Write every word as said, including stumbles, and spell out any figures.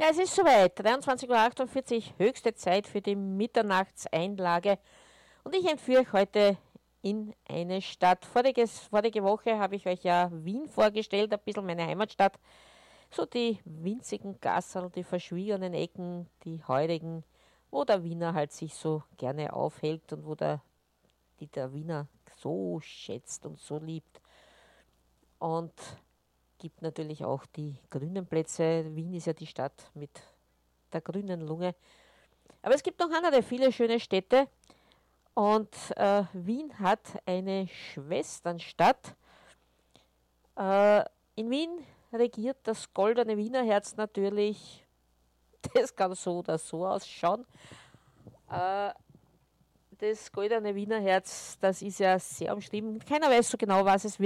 Ja, es ist soweit. dreiundzwanzig Uhr achtundvierzig, höchste Zeit für die Mitternachtseinlage. Und ich entführe euch heute in eine Stadt. Voriges, vorige Woche habe ich euch ja Wien vorgestellt, ein bisschen meine Heimatstadt. So die winzigen Gasserl, die verschwiegenen Ecken, die heurigen, wo der Wiener halt sich so gerne aufhält und wo der, die der Wiener so schätzt und so liebt. Und gibt natürlich auch die grünen Plätze. Wien ist ja die Stadt mit der grünen Lunge. Aber es gibt noch andere viele schöne Städte. Und äh, Wien hat eine Schwesternstadt. Äh, in Wien regiert das goldene Wiener Herz natürlich. Das kann so oder so ausschauen. Äh, das goldene Wiener Herz, das ist ja sehr umstritten. Keiner weiß so genau, was es